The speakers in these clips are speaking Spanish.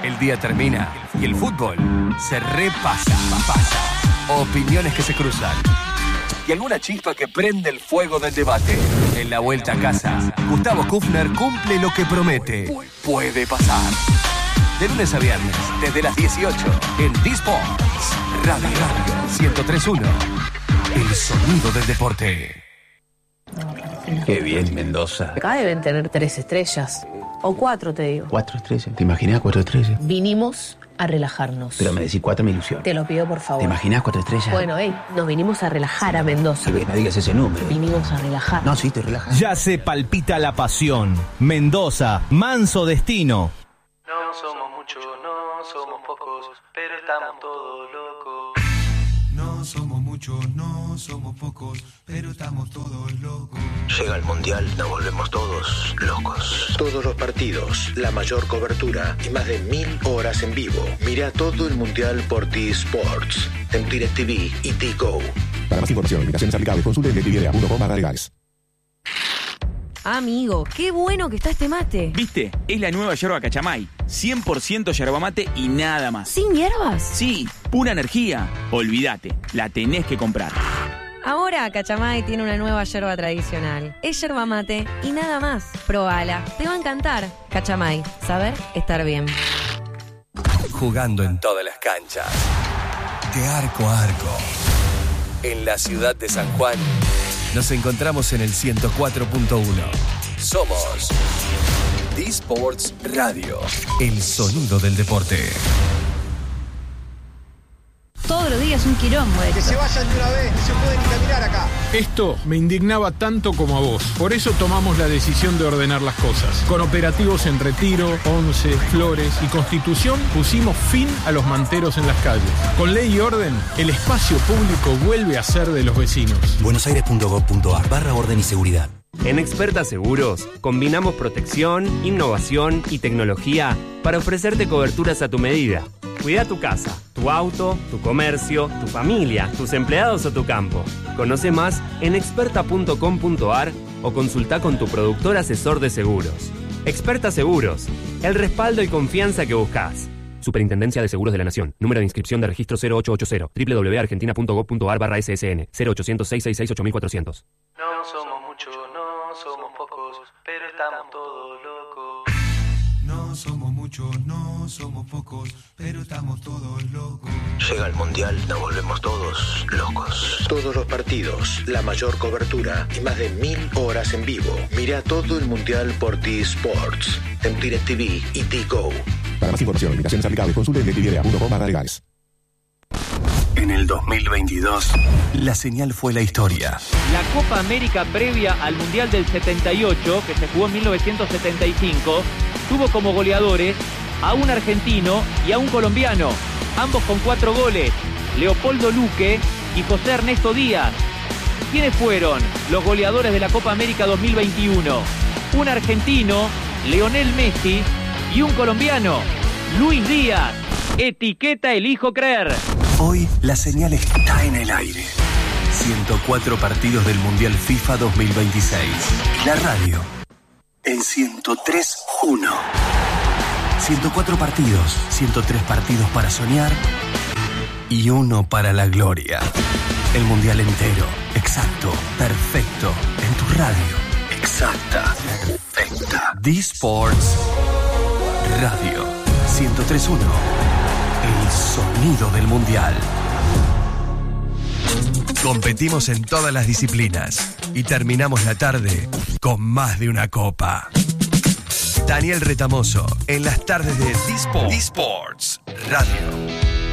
El día termina y el fútbol se repasa. Opiniones que se cruzan y alguna chispa que prende el fuego del debate. En la vuelta a casa, Gustavo Kufner cumple lo que promete. Puede pasar. De lunes a viernes, desde las 18, en D-Sports Radio 103.1. El sonido del deporte. Qué bien, Mendoza. Acá deben tener 3 estrellas. O 4, te digo. 4 estrellas. ¿Te imaginas 4 estrellas? Vinimos a relajarnos. Pero me decís 4 me ilusiona. Te lo pido, por favor. ¿Te imaginas 4 estrellas? Bueno, nos vinimos a relajar a Mendoza. Que me digas ese número. Vinimos a relajar. No, sí, te relajas. Ya se palpita la pasión. Mendoza, manso destino. No somos muchos, no somos pocos, pero estamos todos locos. No somos muchos, no somos pocos, pero estamos todos locos. Llega el Mundial, nos volvemos todos locos. Todos los partidos, la mayor cobertura y más de 1000 horas en vivo. Mira todo el Mundial por T-Sports, en DirecTV y T-Go. Para más información y limitaciones aplicables, consulte DirecTV.com/legales. Amigo, qué bueno que está este mate. ¿Viste? Es la nueva yerba Cachamay. 100% yerba mate y nada más. ¿Sin hierbas? Sí, pura energía. Olvídate, la tenés que comprar. Ahora Cachamay tiene una nueva yerba tradicional. Es yerba mate y nada más. Probala, te va a encantar. Cachamay, saber estar bien. Jugando en todas las canchas, de arco a arco. En la ciudad de San Juan, nos encontramos en el 104.1. Somos D-Sports Radio, el sonido del deporte. Todos los días un quilombo. Que se vayan de una vez, no se puede ni caminar acá. Esto me indignaba tanto como a vos. Por eso tomamos la decisión de ordenar las cosas. Con operativos en Retiro, Once, Flores y Constitución pusimos fin a los manteros en las calles. Con ley y orden, el espacio público vuelve a ser de los vecinos. buenosaires.gov.ar/orden y seguridad. En Experta Seguros, combinamos protección, innovación y tecnología para ofrecerte coberturas a tu medida. Cuida tu casa, tu auto, tu comercio, tu familia, tus empleados o tu campo. Conoce más en experta.com.ar o consulta con tu productor asesor de seguros. Experta Seguros, el respaldo y confianza que buscas. Superintendencia de Seguros de la Nación. Número de inscripción de registro 0880. www.argentina.gov.ar/ssn 0800 666 8400. No somos muchos, no somos pocos, pero estamos todos locos. No somos muchos, no somos pocos, pero estamos todos locos. Llega el Mundial, nos volvemos todos locos. Todos los partidos, la mayor cobertura y más de 1000 horas en vivo. Mira todo el Mundial por T-Sports, en DirecTV y T-Go. Para más información y limitaciones aplicables, consulte DirecTV.com/legales. En el 2022, la señal fue la historia. La Copa América previa al Mundial del 78, que se jugó en 1975, tuvo como goleadores a un argentino y a un colombiano, ambos con 4 goles, Leopoldo Luque y José Ernesto Díaz. ¿Quiénes fueron los goleadores de la Copa América 2021? Un argentino, Lionel Messi, y un colombiano, Luis Díaz. Etiqueta elijo creer. Hoy la señal está en el aire. 104 partidos del Mundial FIFA 2026. Y la radio en 103.1. 104 partidos, 103 partidos para soñar y uno para la gloria. El Mundial entero, exacto, perfecto, en tu radio. Exacta, perfecta. D-Sports Radio 103.1. El sonido del Mundial. Competimos en todas las disciplinas y terminamos la tarde con más de una copa. Daniel Retamoso en las tardes de D-Sports Radio.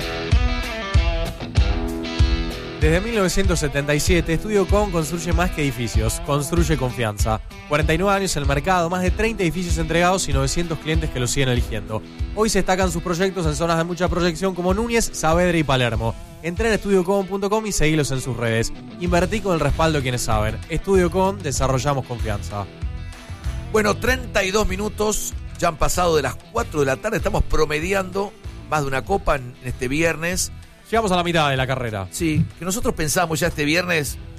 Desde 1977, Estudio Com construye más que edificios, construye confianza. 49 años en el mercado, más de 30 edificios entregados y 900 clientes que los siguen eligiendo. Hoy se destacan sus proyectos en zonas de mucha proyección como Núñez, Saavedra y Palermo. Entrá en estudiocom.com y seguilos en sus redes. Invertí con el respaldo de quienes saben. Estudio Com, desarrollamos confianza. Bueno, 32 minutos, ya han pasado de las 4 de la tarde, estamos promediando más de una copa en este viernes. Llegamos a la mitad de la carrera. Sí, que nosotros pensamos ya este viernes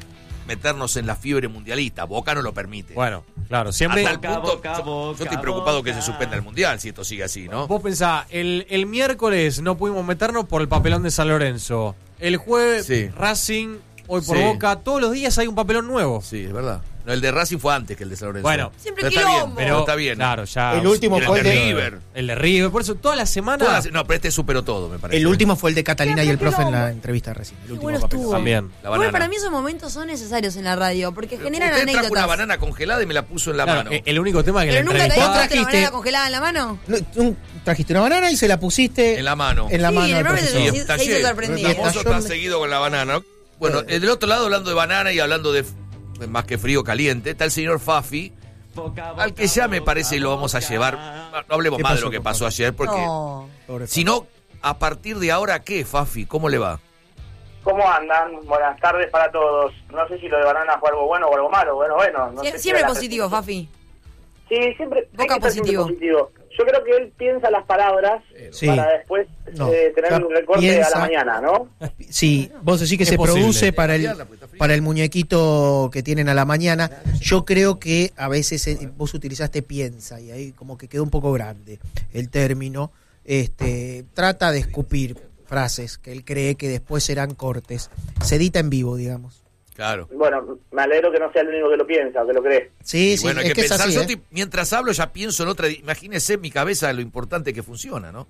meternos en la fiebre mundialista. Boca no lo permite. Bueno, claro, siempre. Hasta el punto, yo estoy preocupado que se suspenda el mundial si esto sigue así, ¿no? Vos pensá, el miércoles no pudimos meternos por el papelón de San Lorenzo. El jueves, Racing, hoy por Boca. Todos los días hay un papelón nuevo. Sí, es verdad. No, el de Racing fue antes que el de San Lorenzo. Bueno, siempre pero está bien, pero está bien. Claro, ya. El último fue el de River. El de River, por eso toda la semana. No, pero este superó todo, me parece. El último fue el de Catalina y el profe en la entrevista recién. El último bueno papel. estuvo. También. Igual para mí esos momentos son necesarios en la radio, porque generan Usted trajo anécdotas. una banana congelada y me la puso en la Claro, mano. el único tema que ¿Pero le nunca te entrevistaba. trajiste una banana congelada en la mano? Trajiste una banana y se la pusiste En la mano. en la Sí, mano el al profe profesor. se hizo sorprendido. El famoso está seguido con la banana. Bueno, del otro lado, hablando de banana y hablando de más que frío caliente, está el señor Fafi, al que ya me parece y lo vamos a llevar. No hablemos más de lo que pasó ayer, porque No. si no, a partir de ahora, ¿qué, Fafi? ¿Cómo le va? ¿Cómo andan? Buenas tardes para todos. No sé si lo de banana fue algo bueno o algo malo. Bueno. No sé si Siempre era positivo, Fafi. Sí, siempre. Boca hay que ser siempre positivo. Yo creo que él piensa las palabras para después tener un recorte a la mañana, ¿no? Sí, vos decís que Es se posible. produce para el muñequito que tienen a la mañana. Yo creo que a veces vos utilizaste piensa y ahí como que quedó un poco grande el término. Trata de escupir frases que él cree que después serán cortes. Se edita en vivo, digamos. Claro. Bueno, me alegro que no sea el único que lo piensa o que lo cree. Sí, Y bueno, hay es que que pensar. es así, Yo mientras hablo ya pienso en otra. Imagínese en mi cabeza lo importante que funciona, ¿no?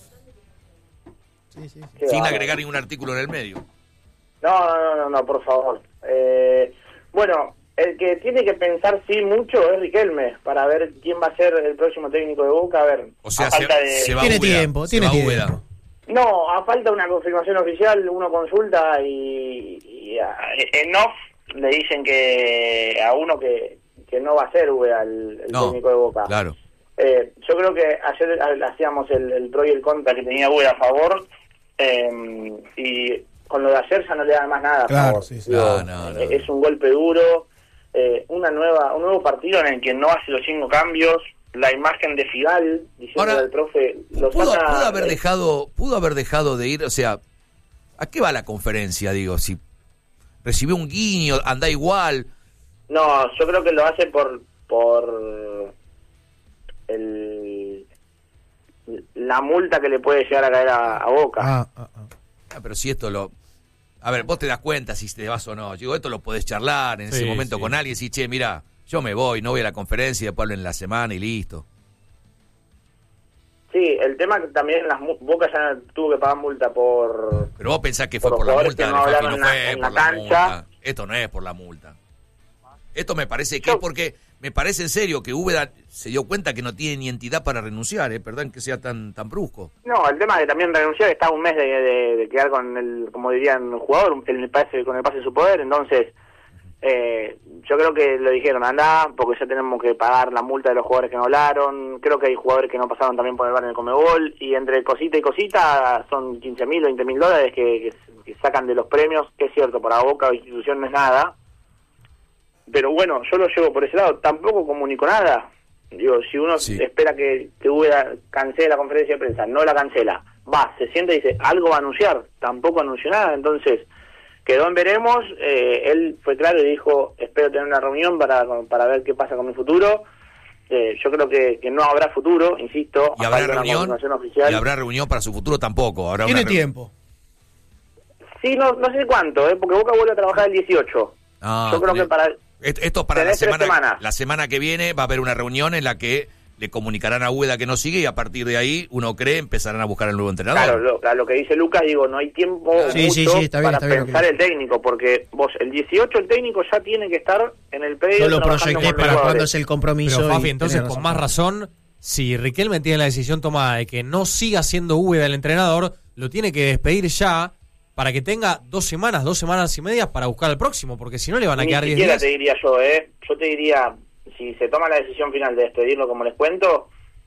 Qué Sin bárbaro. agregar ningún artículo en el medio. No, por favor. Bueno, el que tiene que pensar sí mucho es Riquelme, para ver quién va a ser el próximo técnico de Boca. A ver, O sea, a falta se va Tiene Úbeda, tiempo, se tiene va tiempo. Úbeda. No, a falta de una confirmación oficial, uno consulta y en off le dicen que a uno que no va a ser Úbeda el técnico de Boca. Claro. Yo creo que ayer hacíamos el pro y el contra que tenía Úbeda a favor, y con lo de ayer ya no le da más nada a favor. Digo, No. Es un golpe duro, un nuevo partido en el que no hace los 5 cambios, la imagen de Figal diciendo al profe Pudo haber dejado de ir, o sea, ¿a qué va la conferencia? Digo, si recibió un guiño, anda igual. No, yo creo que lo hace por la multa que le puede llegar a caer a Boca. Pero si esto lo... A ver, vos te das cuenta si te vas o no. Digo, esto lo podés charlar en ese momento con alguien y decir, che, mira, yo me voy, no voy a la conferencia y después hablo en la semana y listo. Sí, el tema que también Boca ya tuvo que pagar multa por... Pero vos pensás que fue por la multa, no Fafi, hablaron no fue en por la la cancha. multa. Esto no es por la multa. Esto me parece que es porque, me parece en serio que Úbeda se dio cuenta que no tiene ni entidad para renunciar, perdón que sea tan brusco. No, el tema de también renunciar está a un mes de quedar con el, como dirían, el jugador, con el pase de su poder. Entonces, yo creo que lo dijeron, andá, porque ya tenemos que pagar la multa de los jugadores que no hablaron. Creo que hay jugadores que no pasaron también por el bar en el Conmebol, y entre cosita y cosita son 15.000 o 20.000 dólares que sacan de los premios, que es cierto, para Boca o institución no es nada. Pero bueno, yo lo llevo por ese lado, tampoco comunico nada. Digo, si uno espera que Úbeda cancele la conferencia de prensa, no la cancela, se siente y dice, algo va a anunciar, tampoco anunció nada. Entonces, quedó en veremos. Él fue claro y dijo, espero tener una reunión para ver qué pasa con mi futuro. Yo creo que no habrá futuro, insisto. ¿Y habrá falta una reunión? confirmación oficial. ¿Y habrá reunión para su futuro? Tampoco. ¿Habrá Tiene una tiempo. Sí, no sé cuánto, porque Boca vuelve a trabajar el 18. Yo creo que para... Esto para tenés 3 semanas. la semana que viene va a haber una reunión en la que le comunicarán a Úbeda que no sigue y a partir de ahí, uno cree, empezarán a buscar al nuevo entrenador. Claro, lo que dice Lucas, digo, no hay tiempo para pensar el técnico, porque vos, el 18 el técnico ya tiene que estar en el predio. Yo lo proyecté para cuándo es el compromiso. Pero Fafi, entonces con más razón, si Riquelme tiene la decisión tomada de que no siga siendo Úbeda el entrenador, lo tiene que despedir ya para que tenga 2 semanas y media para buscar al próximo, porque si no le van a quedar 10 días. Te diría yo te diría, si se toma la decisión final de despedirlo, como les cuento,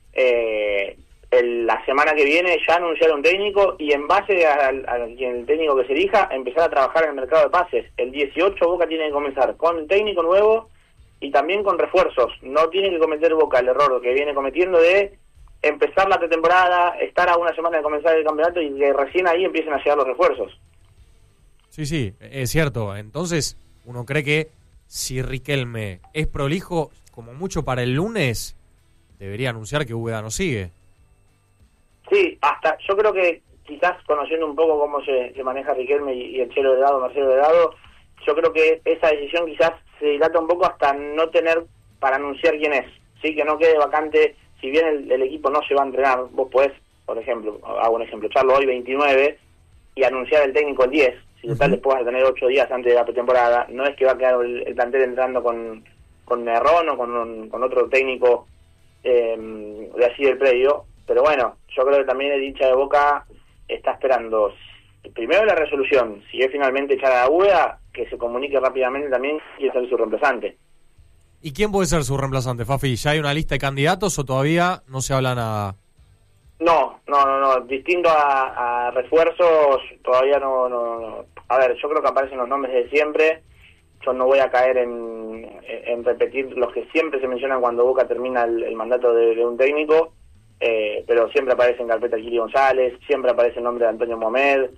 la semana que viene ya anunciar un técnico y en base al técnico que se elija, empezar a trabajar en el mercado de pases. El 18 Boca tiene que comenzar con el técnico nuevo y también con refuerzos. No tiene que cometer Boca el error que viene cometiendo de empezar la pretemporada, estar a una semana de comenzar el campeonato y que recién ahí empiecen a llegar los refuerzos. Sí, es cierto. Entonces, uno cree que si Riquelme es prolijo, como mucho para el lunes, debería anunciar que Úbeda no sigue. Sí, hasta yo creo que quizás conociendo un poco cómo se maneja Riquelme y el Chelo Delgado, Marcelo Delgado, yo creo que esa decisión quizás se dilata un poco hasta no tener para anunciar quién es, sí, que no quede vacante. Si bien el equipo no se va a entrenar, vos podés, por ejemplo, hago un ejemplo, echarlo hoy 29 y anunciar el técnico el 10, si total después vas a tener 8 días antes de la pretemporada. No es que va a quedar el plantel entrando con Merrón o con otro técnico de así del predio, pero bueno, yo creo que también el hincha de Boca está esperando primero la resolución, si es finalmente echar a la Úbeda, que se comunique rápidamente también quién ser su reemplazante. ¿Y quién puede ser su reemplazante, Fafi? ¿Ya hay una lista de candidatos o todavía no se habla nada? No. Distinto a refuerzos, todavía no. A ver, yo creo que aparecen los nombres de siempre. Yo no voy a caer en repetir los que siempre se mencionan cuando Boca termina el mandato de un técnico, pero siempre aparece en carpeta Kili González, siempre aparece el nombre de Antonio Mohamed.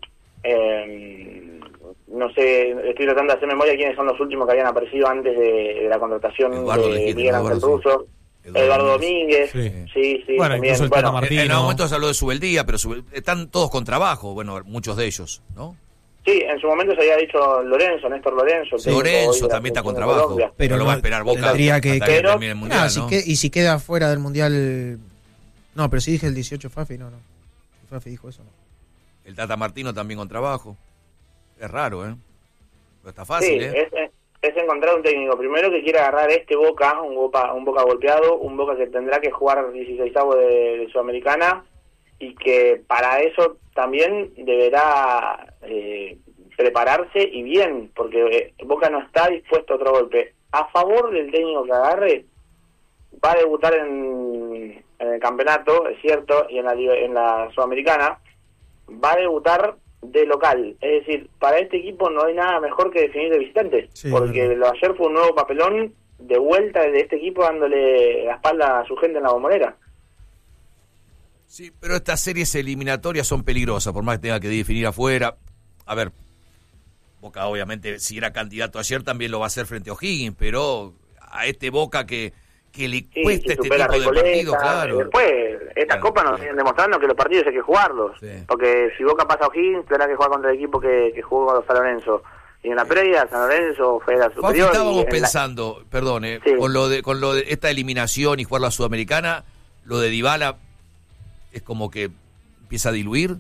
No sé, estoy tratando de hacer memoria quiénes son los últimos que habían aparecido antes de la contratación de Miguel Ángel Russo. Eduardo Domínguez, sí. Bueno, también, incluso el Tata Martino. En algún momento se habló de Subeldía, pero están todos con trabajo, bueno, muchos de ellos, ¿no? Sí, en su momento se había dicho Néstor Lorenzo. Sí. Lorenzo también está con trabajo, pero lo va a esperar Boca tendría que termine el Mundial, ¿no? Y si queda fuera del Mundial... No, pero si dije el 18 Fafi, no. Fafi dijo eso, no. El Tata Martino también con trabajo. Es raro, ¿eh? Pero está fácil, sí, es encontrar un técnico primero que quiera agarrar Boca, un Boca golpeado, un Boca que tendrá que jugar 16avo de Sudamericana, y que para eso también deberá prepararse y bien, porque Boca no está dispuesto a otro golpe. A favor del técnico que agarre, va a debutar en el campeonato, es cierto, y en la Sudamericana va a debutar de local, es decir, para este equipo no hay nada mejor que definir de visitante, porque lo de ayer fue un nuevo papelón de vuelta de este equipo dándole la espalda a su gente en la Bombonera. Sí, pero estas series eliminatorias son peligrosas, por más que tenga que definir afuera. A ver, Boca obviamente si era candidato ayer también lo va a hacer frente a O'Higgins, pero a este Boca que le cuesta este tipo de partidos, claro. Después, estas copas nos siguen demostrando que los partidos hay que jugarlos, porque si Boca pasa a O'Higgins tendrá que jugar contra el equipo que jugó con San Lorenzo. Y en la previa, San Lorenzo fue la superior. Estábamos pensando, con lo de esta eliminación y jugar la Sudamericana, lo de Dybala es como que empieza a diluir.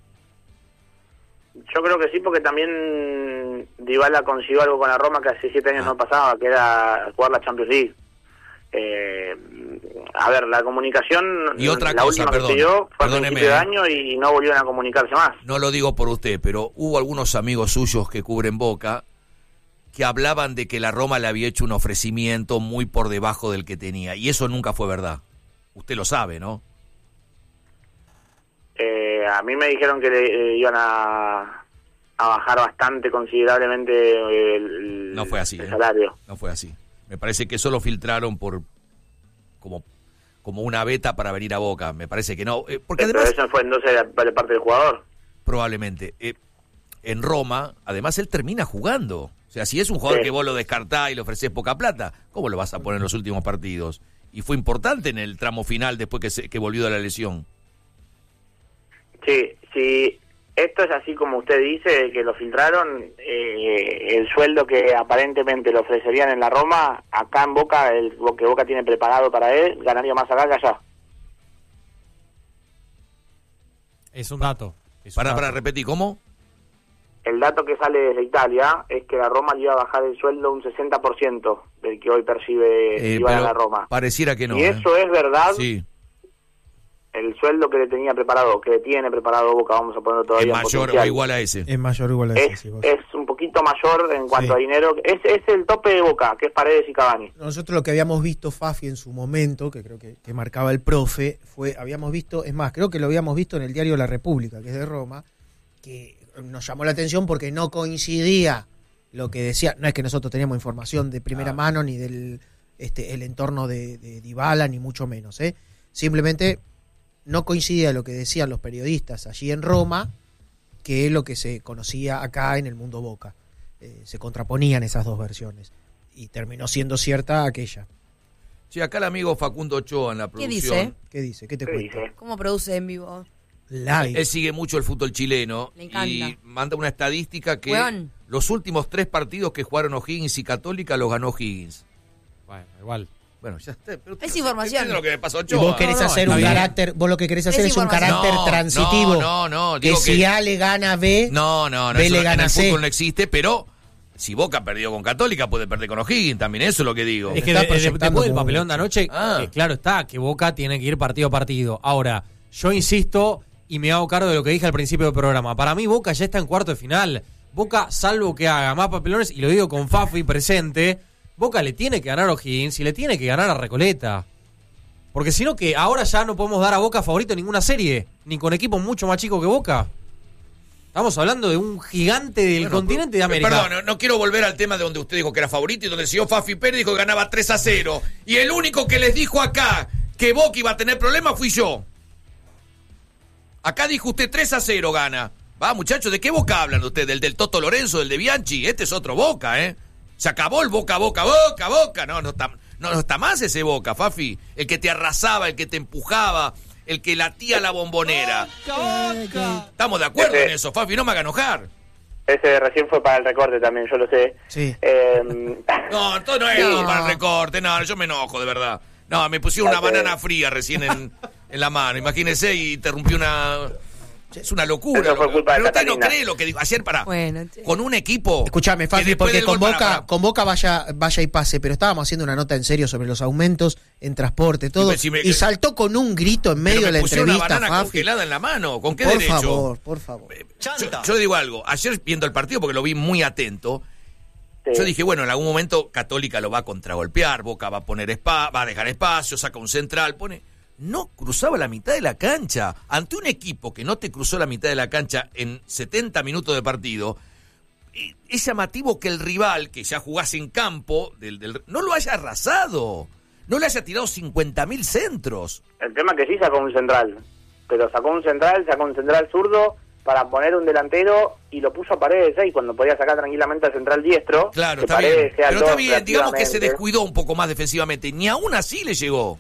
Yo creo que sí, porque también Dybala consiguió algo con la Roma que hace 7 años no pasaba, que era jugar la Champions League. A ver, la comunicación, y otra la cosa, última que se dio fue a principio de año y no volvieron a comunicarse más. No lo digo por usted, pero hubo algunos amigos suyos que cubren Boca que hablaban de que la Roma le había hecho un ofrecimiento muy por debajo del que tenía, y eso nunca fue verdad. Usted lo sabe, ¿no? A mí me dijeron que le iban a bajar bastante considerablemente el salario. No fue así. Me parece que eso lo filtraron como una beta para venir a Boca. Me parece que no. Porque además, pero eso fue entonces de parte del jugador. Probablemente. En Roma, además, él termina jugando. O sea, si es un jugador que vos lo descartás y le ofrecés poca plata, ¿cómo lo vas a poner en los últimos partidos? Y fue importante en el tramo final después que volvió de la lesión. Sí, esto es así como usted dice, que lo filtraron, el sueldo que aparentemente le ofrecerían en la Roma, acá en Boca, lo que Boca tiene preparado para él, ganaría más acá que allá. Es un dato. Para repetir, ¿cómo? El dato que sale desde Italia es que la Roma le iba a bajar el sueldo un 60% del que hoy percibe a la Roma. Pareciera que no. Y eso es verdad. Sí. El sueldo que le tenía preparado, que le tiene preparado Boca, vamos a ponerlo todavía es mayor o igual a ese. Es mayor o igual a ese. Es un poquito mayor en cuanto a dinero. Es el tope de Boca, que es Paredes y Cavani. Nosotros lo que habíamos visto, Fafi, en su momento, que creo que marcaba el profe, habíamos visto, es más, creo que lo habíamos visto en el diario La República, que es de Roma, que nos llamó la atención porque no coincidía lo que decía. No es que nosotros teníamos información de primera mano, ni del el entorno de Dybala, ni mucho menos. Simplemente no coincidía lo que decían los periodistas allí en Roma, que es lo que se conocía acá en el mundo Boca. se contraponían esas dos versiones. Y terminó siendo cierta aquella. Sí, acá el amigo Facundo Ochoa en la producción. ¿Qué dice? ¿Qué te cuenta? ¿Cómo produce en vivo? Live. Él sigue mucho el fútbol chileno. Le encanta. Y manda una estadística que Weón. los últimos 3 partidos que jugaron O'Higgins y Católica los ganó O'Higgins. Bueno, igual. Bueno, ya está. Pero Es información. lo que me pasó a Y Ochoa. vos querés hacer un carácter, vos lo que querés hacer es un carácter transitivo. No, que digo si A le gana B, No, B eso le en gana el C. fútbol no existe, pero si Boca perdió con Católica, puede perder con O'Higgins, también eso es lo que digo. Es que después del papelón de anoche, claro está, que Boca tiene que ir partido a partido. Ahora, yo insisto y me hago cargo de lo que dije al principio del programa. Para mí Boca ya está en cuarto de final. Boca, salvo que haga más papelones, y lo digo con Fafi presente, Boca le tiene que ganar a O'Higgins y le tiene que ganar a Recoleta. Porque si no, que ahora ya no podemos dar a Boca favorito en ninguna serie, ni con equipos mucho más chicos que Boca. Estamos hablando de un gigante del continente de América. Perdón, no quiero volver al tema de donde usted dijo que era favorito y donde el señor Fafi Pérez dijo que ganaba 3-0. Y el único que les dijo acá que Boca iba a tener problemas fui yo. Acá dijo usted 3-0 gana. Va, muchachos, ¿de qué Boca hablan ustedes? ¿Del Toto Lorenzo, del de Bianchi? Este es otro Boca, ¿eh? Se acabó el Boca. No está más ese Boca, Fafi. El que te arrasaba, el que te empujaba, el que latía la bombonera. Boca. Estamos de acuerdo en eso, Fafi, no me haga enojar. Ese recién fue para el recorte también, yo lo sé. Sí. No, esto no es para el recorte, no, yo me enojo, de verdad. No, me pusieron una banana fría recién en la mano, imagínese, y interrumpí una... Es una locura. Eso fue culpa Pero de usted no Catalina. cree lo que dijo ayer para Bueno, con un equipo. Escuchame, que Fafi, después porque del con gol Boca vaya y pase, pero estábamos haciendo una nota en serio sobre los aumentos en transporte, todo, y saltó con un grito en medio de la entrevista, una entrevista, banana Fafi. congelada en la mano, ¿con qué Por derecho? Por favor. Yo digo algo, ayer viendo el partido, porque lo vi muy atento, yo dije, bueno, en algún momento Católica lo va a contragolpear, Boca va a poner va a dejar espacio, saca un central, no cruzaba la mitad de la cancha. Ante un equipo que no te cruzó la mitad de la cancha en 70 minutos de partido, es llamativo que el rival, que ya jugase en campo, no lo haya arrasado, no le haya tirado 50.000 centros. El tema es que sí sacó un central, pero sacó un central zurdo para poner un delantero y lo puso a Paredes ahí cuando podía sacar tranquilamente al central diestro. Claro, que está Paredes bien. sea Pero el está dos bien, digamos que se relativamente. descuidó un poco más defensivamente, ni aún así le llegó.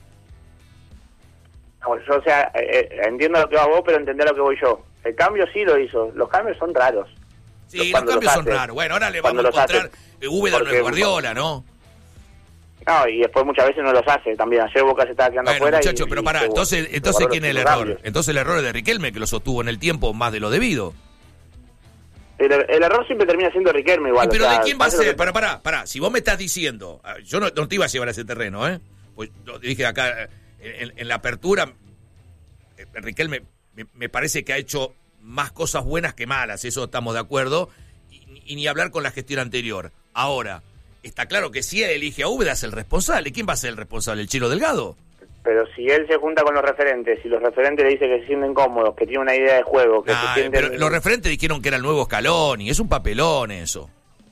No, yo, entiendo lo que va vos, pero entendés lo que voy yo. El cambio sí lo hizo. Los cambios son raros. Sí, los cambios son raros. Bueno, ahora le vamos a encontrar Úbeda no es Guardiola, ¿no? No, y después muchas veces no los hace también. Ayer Boca se estaba quedando afuera. Muchachos, pero pará, entonces ¿quién es el error? Entonces el error es de Riquelme, que lo sostuvo en el tiempo más de lo debido. El error siempre termina siendo Riquelme igual. Pero o sea, ¿de quién va a pasa lo ser? que- Pará, si vos me estás diciendo, yo no te iba a llevar a ese terreno, pues lo dije acá en la apertura, Riquelme me parece que ha hecho más cosas buenas que malas, eso estamos de acuerdo, y ni hablar con la gestión anterior. Ahora, está claro que si él elige a Úbeda es el responsable. ¿Quién va a ser el responsable? ¿El Chilo Delgado? Pero si él se junta con los referentes y los referentes le dicen que se sienten cómodos, que tiene una idea de juego, que se sienten... Pero los referentes dijeron que era el nuevo Scaloni, es un papelón eso.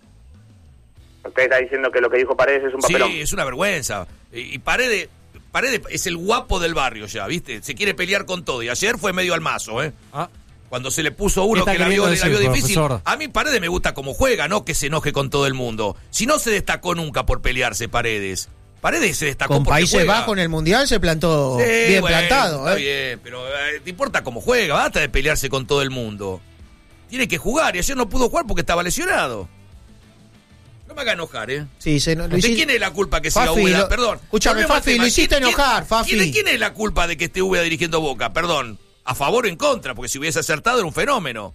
Usted está diciendo que lo que dijo Paredes es un papelón. Sí, es una vergüenza. Y Paredes es el guapo del barrio ya, ¿viste? Se quiere pelear con todo. Y ayer fue medio al mazo, Cuando se le puso uno que la vio difícil. profesor? A mí Paredes me gusta como juega, no que se enoje con todo el mundo. Si no se destacó nunca por pelearse Paredes. Paredes se destacó Con porque Países juega. Bajos en el Mundial se plantó Sí, bien bueno, plantado. Está bien, pero te importa cómo juega, basta de pelearse con todo el mundo. Tiene que jugar y ayer no pudo jugar porque estaba lesionado. No me haga enojar, Sí, ¿De quién es la culpa que siga Fafi, Úbeda? Perdón. Escúchame, Volvemos al Fafi, tema. lo hiciste enojar, Fafi. ¿Quién es la culpa de que esté Úbeda dirigiendo Boca? Perdón. ¿A favor o en contra? Porque si hubiese acertado era un fenómeno.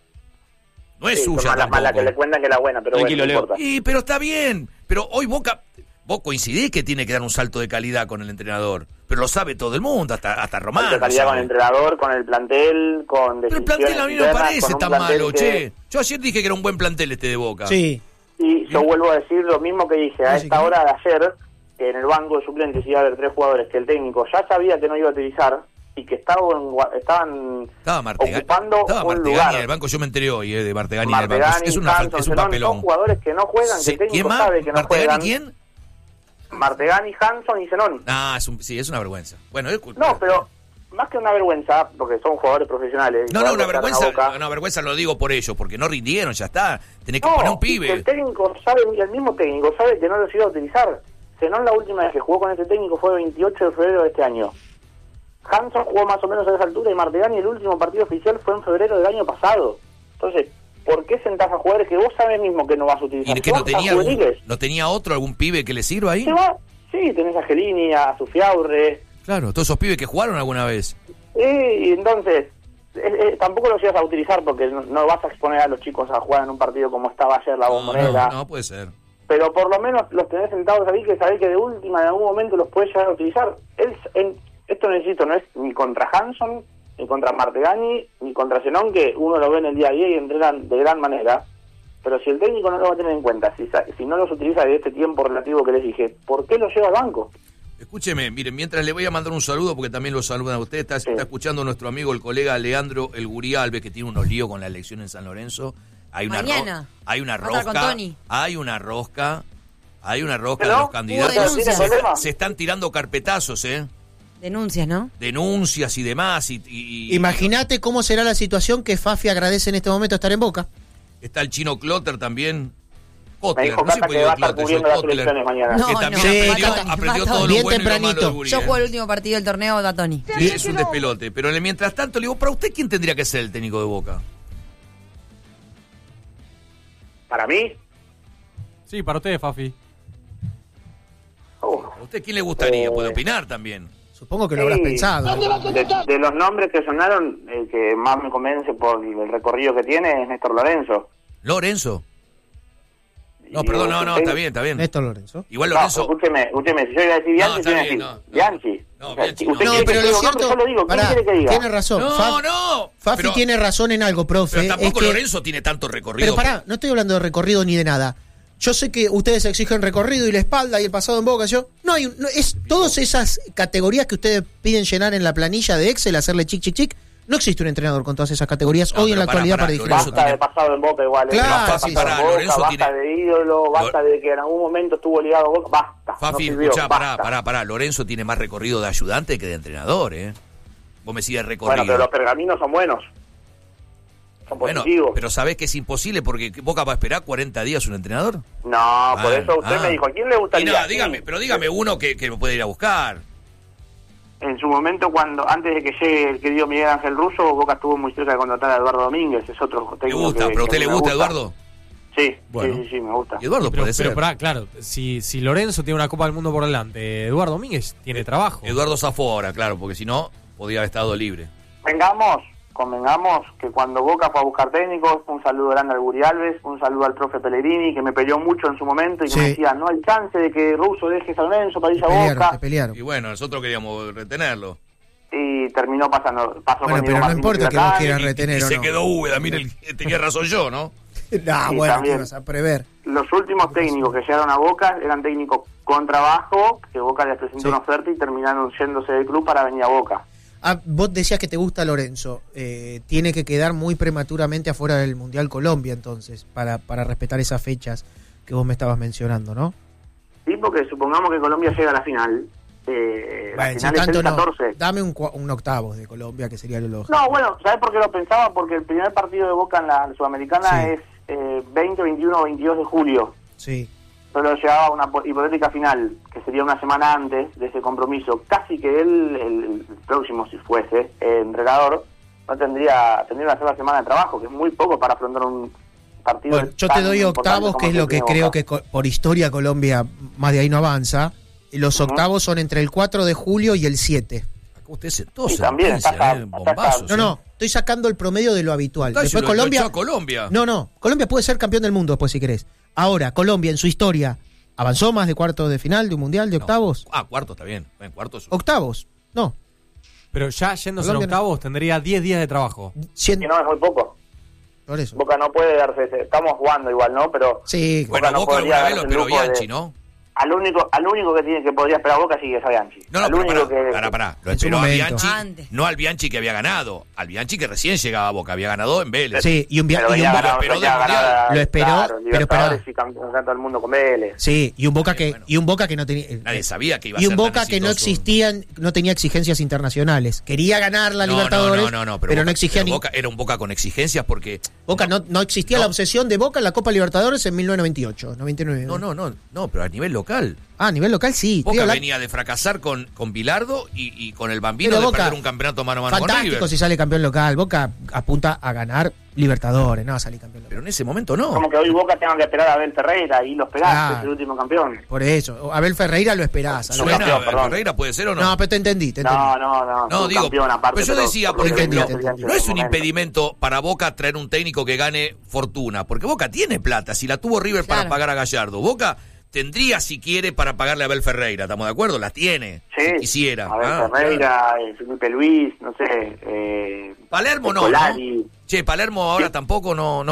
No es Sí, suya son más tampoco. la que le cuentan que la buena, pero Tranquilo, bueno, no Leo. importa. Pero está bien. Pero hoy Boca... Vos coincidís que tiene que dar un salto de calidad con el entrenador. Pero lo sabe todo el mundo, hasta Román. De calidad con el entrenador, con el plantel, con Pero el decisiones plantel a mí no me internas, parece con un tan plantel malo, que- che. Yo ayer dije que era un buen plantel este de Boca. Sí. Y yo vuelvo a decir lo mismo que dije a esta hora de ayer, que en el banco de suplentes iba a haber 3 jugadores que el técnico ya sabía que no iba a utilizar y que estaban Estaba Martegani. ocupando Estaba un Martegani lugar. en el banco. Yo me enteré hoy de Martegani en el banco. Martegani, Es un Hanson, Zenón, papelón. son jugadores que no juegan, que el ¿Quién técnico más? sabe que no ¿Martegani juegan. quién? Martegani, Hanson y Zenón. Sí, es una vergüenza. Bueno, No, pero más que una vergüenza, porque son jugadores profesionales. No, una vergüenza lo digo por ellos, porque no rindieron, ya está. Tenés que poner un pibe. El técnico sabe, el mismo técnico sabe que no lo iba a utilizar. Zenón la última vez que jugó con este técnico fue el 28 de febrero de este año. Hanson jugó más o menos a esa altura y Martegani el último partido oficial fue en febrero del año pasado. Entonces, ¿por qué sentás a jugadores que vos sabés mismo que no vas a utilizar? ¿Y que no tenía algún pibe que le sirva ahí? Sí, tenés a Gelini, a Sufiaurre. Claro, todos esos pibes que jugaron alguna vez. Y entonces, tampoco los ibas a utilizar porque no vas a exponer a los chicos a jugar en un partido como estaba ayer la Bombonera. No, puede ser. Pero por lo menos los tenés sentados ahí que sabés que de última en algún momento los puedes llegar a utilizar. Esto no es ni contra Hanson, ni contra Martegani, ni contra Zenón, que uno lo ve en el día a día y entrenan de gran manera. Pero si el técnico no lo va a tener en cuenta, si no los utiliza de este tiempo relativo que les dije, ¿por qué los lleva al banco? Escúcheme, miren, mientras le voy a mandar un saludo, porque también lo saludan a usted, está escuchando nuestro amigo, el colega Leandro El Gurí Alves, que tiene unos líos con la elección en San Lorenzo. Hay una rosca, hay una rosca de los candidatos. Se están tirando carpetazos, Denuncias, ¿no? Denuncias y demás. Imagínate cómo será la situación que Fafi agradece en este momento estar en Boca. Está el chino Clotter también. Me dijo Cata que va a estar cubriendo las elecciones mañana. Que también aprendió todo lo bueno y lo malo del Gurí. Yo jugué el último partido del torneo, da Tony. Sí, es un despelote. Pero mientras tanto, le digo, ¿para usted quién tendría que ser el técnico de Boca? ¿Para mí? Sí, para usted, Fafi. ¿A usted quién le gustaría? Puede opinar también. Supongo que lo habrás pensado. De los nombres que sonaron, el que más me convence por el recorrido que tiene es Néstor Lorenzo. ¿Lorenzo? No, perdón, no, está bien. Néstor Lorenzo. Igual Lorenzo. Escúcheme, si yo iba a decir Bianchi, tiene que decir Bianchi. No, pero lo cierto, yo lo digo, ¿quién quiere que diga? Tiene razón. Fafi tiene razón en algo, profe. Pero tampoco Lorenzo tiene tanto recorrido. Pero no estoy hablando de recorrido ni de nada. Yo sé que ustedes exigen recorrido y la espalda y el pasado en Boca. Todas esas categorías que ustedes piden llenar en la planilla de Excel, hacerle chic. No existe un entrenador con todas esas categorías hoy en la actualidad para dirigir. Basta de pasado en Boca igual. Claro, basta de ídolo, basta de que en algún momento estuvo ligado a Boca. Basta. Fafi, escuchá, pará. Lorenzo tiene más recorrido de ayudante que de entrenador, Vos me sigues recorrido. Bueno, pero los pergaminos son buenos. Son positivos. Pero sabés que es imposible porque Boca va a esperar 40 días un entrenador. No, por eso usted me dijo, ¿a quién le gustaría? Dígame uno que lo puede ir a buscar. En su momento, antes de que llegue el querido Miguel Ángel Russo, Boca estuvo muy cerca de contratar a Eduardo Domínguez, es otro técnico. ¿Le gusta? ¿Pero a usted le gusta, Eduardo? Sí, bueno. sí, me gusta. Eduardo puede ser. Pero claro, si Lorenzo tiene una Copa del Mundo por delante, Eduardo Domínguez tiene trabajo. Eduardo zafó ahora, claro, porque si no, podía haber estado libre. Convengamos que cuando Boca fue a buscar técnicos, un saludo grande al Gurí Alves, un saludo al profe Pellegrini, que me peleó mucho en su momento y que me decía, no hay chance de que Russo deje San Lorenzo para ir a Boca. Pelearon. Y bueno, nosotros queríamos retenerlo. Y terminó pasó bueno, pero no importa que vos quieras retener o no. Se quedó Úbeda, mire, tenía razón yo, ¿no? Bueno, ¿qué vas a prever? Los últimos técnicos que llegaron a Boca eran técnicos con trabajo, que Boca les presentó una oferta y terminaron yéndose del club para venir a Boca. Vos decías que te gusta Lorenzo. Tiene que quedar muy prematuramente afuera del Mundial Colombia, entonces, para respetar esas fechas que vos me estabas mencionando, ¿no? Sí, porque supongamos que Colombia llega a la final. La final es el 14. Dame un octavo de Colombia, que sería lo lógico. No, bueno, ¿sabés por qué lo pensaba? Porque el primer partido de Boca en la Sudamericana es 20, 21 o 22 de julio. Sí. Solo llegaba una hipotética final, que sería una semana antes de ese compromiso. Casi que él, el próximo, si fuese entrenador, no tendría que hacer la semana de trabajo, que es muy poco para afrontar un partido. Bueno, yo te doy octavos, que es lo que creo que por historia Colombia más de ahí no avanza. Y los octavos son entre el 4 de julio y el 7. Usted se tose, también bombazos. No, estoy sacando el promedio de lo habitual. Después Colombia. No, Colombia puede ser campeón del mundo después si querés. Ahora, Colombia en su historia avanzó más de cuartos de final, de un mundial, de octavos. Cuartos está bien. Cuartos. Octavos, no. Pero ya yéndose a octavos tendría 10 días de trabajo. Que no es muy poco. Por eso. Boca no puede darse estamos jugando igual, ¿no? Pero sí. Bueno, Boca alguna vez lo esperó Bianchi, ¿no? Al único que podría esperar a Boca sí es a Bianchi. No, pero pará. Lo esperó a Bianchi, Antes. no al Bianchi que había ganado. Al Bianchi que recién llegaba a Boca. Había ganado en Vélez. Sí, y un Boca lo esperó, claro, pero pará. y campeonato del mundo con Vélez. Sí, y un Boca que no tenía. Nadie sabía que iba a y ser un Boca tan que no exitoso. no tenía exigencias internacionales. Quería ganar la Libertadores, pero pero Boca, no exigía pero Boca era un Boca con exigencias porque Boca no existía la obsesión de Boca en la Copa Libertadores en 1998, 99. No, pero a nivel local. A nivel local sí. Boca venía de fracasar con Bilardo y con el Bambino pero de Boca, perder un campeonato mano a mano con fantástico River. si sale campeón local. Boca apunta a ganar Libertadores, no a salir campeón local. Pero en ese momento no. Como que hoy Boca tenga que esperar a Abel Ferreira y lo esperaste, Claro. es el último campeón. Por eso, Abel Ferreira lo esperás. ¿Suena Ferreira puede ser o no? No, pero te entendí. No, digo, campeón aparte, pero yo decía, por entendí, ejemplo, entendí. no es un impedimento para Boca traer un técnico que gane fortuna, porque Boca tiene plata, si la tuvo River para pagar a Gallardo, Boca tendría, si quiere, para pagarle a Abel Ferreira, ¿estamos de acuerdo? La tiene, si quisiera. Abel Ferreira, Felipe Luis, no sé. Palermo no, Colari. Che, Palermo ahora tampoco no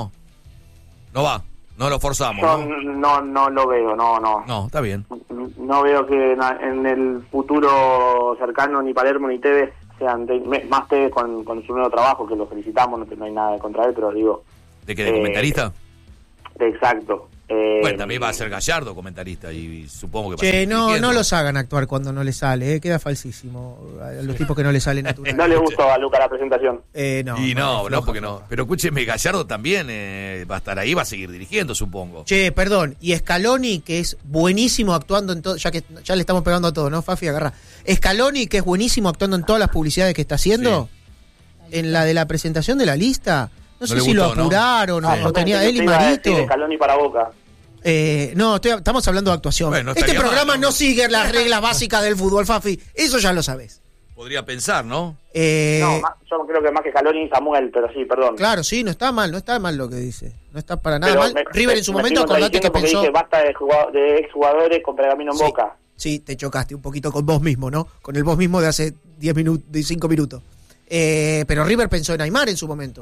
va, no lo forzamos. Yo no lo veo, no. No, está bien. No veo que en el futuro cercano ni Palermo ni Tevez sean más Tevez con su nuevo trabajo, que lo felicitamos, no hay nada contra él, pero digo... ¿De qué, de comentarista? Exacto. Bueno, también va a ser Gallardo comentarista y supongo que va a Che, seguir no dirigiendo. los hagan actuar cuando no les sale, queda falsísimo. A los tipos que no les sale natural. No le gustó a Luca la presentación. No, porque no. Pero escúcheme, Gallardo también va a estar ahí, va a seguir dirigiendo, supongo. Che, perdón, y Scaloni, que es buenísimo actuando en todo, ya le estamos pegando a todo, ¿no, Fafi? Agarra. Scaloni, que es buenísimo actuando en todas las publicidades que está haciendo, en la de la presentación de la lista, no sé si lo apuraron o tenía él y Marito. Scaloni para Boca. Estamos hablando de actuación. Bueno, este programa no sigue las reglas básicas del fútbol, Fafi, eso ya lo sabes. Podría pensar, ¿no? Yo creo que más que Scaloni y Samuel, pero sí, perdón. Claro, sí, no está mal lo que dice. No está para nada mal. River en su momento, acordate que pensó... Dije, basta de exjugadores con pergamino en Boca. Sí, te chocaste un poquito con vos mismo, ¿no? Con el vos mismo de hace 10 minutos, de 5 minutos. Pero River pensó en Aimar en su momento,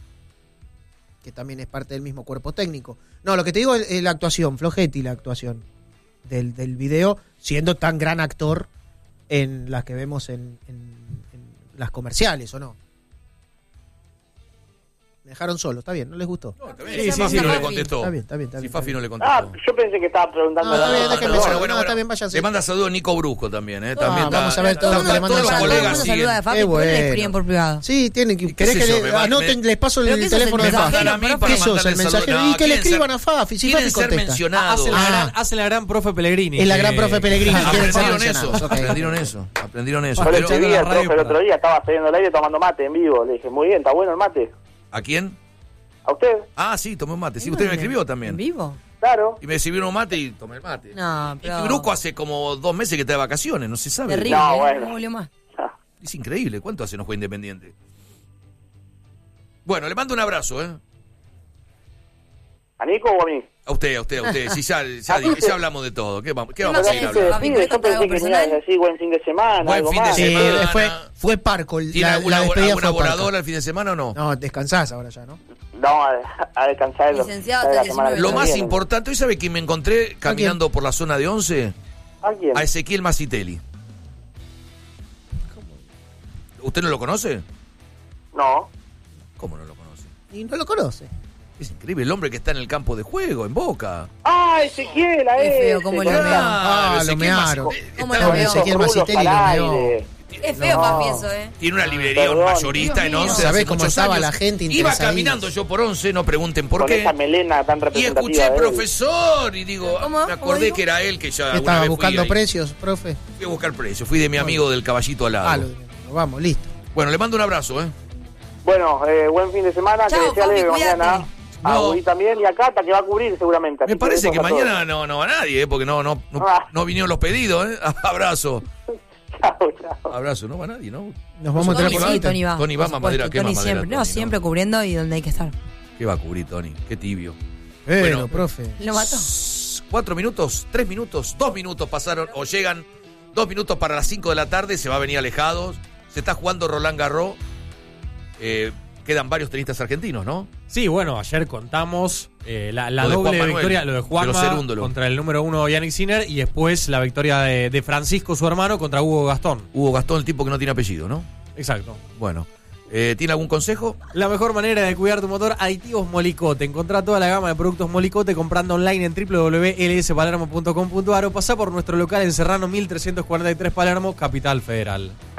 que también es parte del mismo cuerpo técnico. No, lo que te digo es la actuación, Flogetti, la actuación del video, siendo tan gran actor en las que vemos en las comerciales, ¿o no? Me dejaron solo, está bien, ¿no les gustó? No, está bien. Sí, no le contestó. Está bien. Si Fafi no le contestó. Yo pensé que estaba preguntando. Está bien, váyanse. Le manda saludos a Nico Brusco también, También vamos a ver todo lo que le mandan. Todos los colegas siguen. Saluda de Fafi, Qué porque le bueno. escriben por privado. Sí, tienen que... ¿Querés que le anoten? Les paso el teléfono de Fafi. ¿Qué sos, el mensajero? Y que le escriban a Fafi, si Fafi contesta. Hace la gran profe Pellegrini. Es la gran profe Pellegrini. Aprendieron eso. Yo le escribí al profe el otro día, estaba saliendo al aire tomando mate en vivo. Le dije, muy bien, está bueno el mate. ¿A quién? ¿A usted? Ah, sí, tomé un mate. Sí, usted me escribió también. ¿En vivo? Claro. Y me sirvieron un mate y tomé el mate. No, pero... Y Brusco hace como 2 meses que está de vacaciones, no se sabe. Terrible, no volvió más. Es increíble, ¿cuánto hace no juega Independiente? Bueno, le mando un abrazo, ¿A Nico o a mí? A usted. Si ya hablamos de todo. ¿Qué vamos a seguir hablando? Yo pensé que tenía que decir buen fin de semana. Buen fin de semana. Fue parco. ¿Tiene alguna voladora el fin de semana o no? No, descansás ahora ya, ¿no? No, a descansar. Lo más importante, ¿hoy sabe quién me encontré caminando por la zona de 11? ¿A quién? A Ezequiel Masitelli. ¿Usted no lo conoce? No. ¿Cómo no lo conoce? Y no lo conoce. Es increíble, el hombre que está en el campo de juego, en Boca. ¡Ah, Ezequiel! Qué feo, cómo lo veo. Lo mearon. ¿Cómo lo veo? Ezequiel Masitelli lo meó. Es feo, Fafi, eso, Tiene una librería mayorista en 11. ¿Sabés cómo estaba la gente Iba caminando yo por 11, no pregunten por qué. Esa melena tan Y representativa. escuché profesor y digo, me acordé que era él que ya alguna estaba vez buscando fui precios, profe. Fui a buscar precios, fui de mi amigo del caballito al lado. Vamos, listo. Bueno, le mando un abrazo, Bueno, buen fin de semana, Chau, que deseale Fafi, mañana. A Uri también y a Cata, que va a cubrir seguramente. Me parece que mañana no va nadie, porque no vinieron los pedidos, Abrazo. Chao. Abrazo, no va nadie, ¿no? Nos vamos a tener por Tony va. Tony va, Mamadera, ¿qué Tony Mamadera? siempre, siempre cubriendo y donde hay que estar. ¿Qué va a cubrir, Tony? Qué tibio. Bueno, profe. Lo mató. 4 minutos, 3 minutos, 2 minutos pasaron, o llegan 2 minutos para las 5 de la tarde, se va a venir Alejados. Se está jugando Roland Garros. Quedan varios tenistas argentinos, ¿no? Sí, bueno, ayer contamos la Lo de doble Juan Manuel, victoria, lo de Juanma Cerúndolo. contra el número 1 Yannick Sinner y después la victoria de Francisco, su hermano, contra Hugo Gastón. Hugo Gastón, el tipo que no tiene apellido, ¿no? Exacto. Bueno, ¿tiene algún consejo? La mejor manera de cuidar tu motor, Aditivos Molicote. Encontrá toda la gama de productos Molicote comprando online en www.lspalermo.com.ar o pasá por nuestro local en Serrano 1343 Palermo, Capital Federal.